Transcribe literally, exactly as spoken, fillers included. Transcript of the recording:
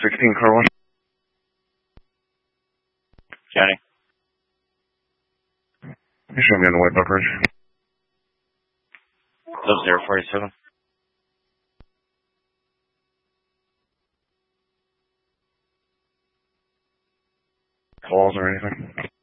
sixteen car wash. County. You show me on the White Buck Ridge. Live zero forty-seven. Calls or anything?